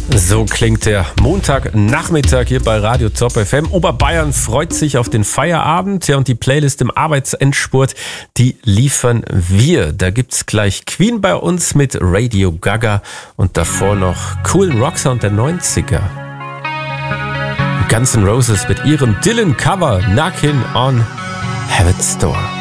So klingt der Montagnachmittag hier bei Radio Top FM. Oberbayern freut sich auf den Feierabend. Ja, und die Playlist im Arbeitsendspurt, die liefern wir. Da gibt's gleich Queen bei uns mit Radio Gaga und davor noch coolen Rocksound der 90er. Guns N' Roses mit ihrem Dylan-Cover Knockin' on Heaven's Door.